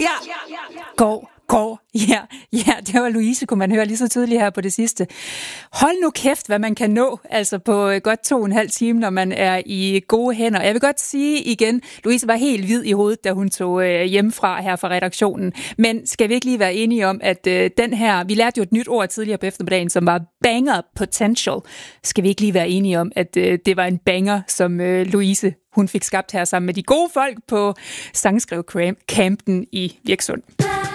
Går. Ja, det var Louise, kunne man høre lige så tydeligt her på det sidste. Hold nu kæft, hvad man kan nå, altså på godt 2,5 timer, når man er i gode hænder. Jeg vil godt sige igen, Louise var helt hvid i hovedet, da hun tog hjemmefra her fra redaktionen. Men skal vi ikke lige være enige om, at den her, vi lærte jo et nyt ord tidligere på eftermiddagen, som var banger potential. Skal vi ikke lige være enige om, at det var en banger, som Louise hun fik skabt her sammen med de gode folk på Sangskrivecampen i Virksund.